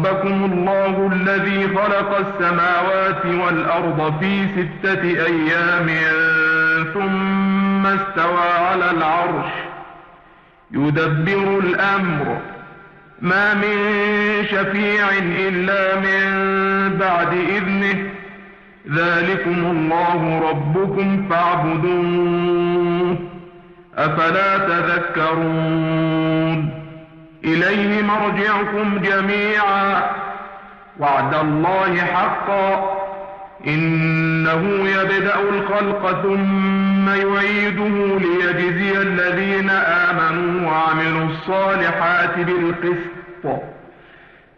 ربكم الله الذي خلق السماوات والأرض في 6 أيام ثم استوى على العرش يدبر الأمر ما من شفيع إلا من بعد إذنه ذلكم الله ربكم فاعبدوه أفلا تذكرون إليه مرجعكم جميعا وعد الله حقا إنه يبدأ الخلق ثم يعيده ليجزي الذين آمنوا وعملوا الصالحات بالقسط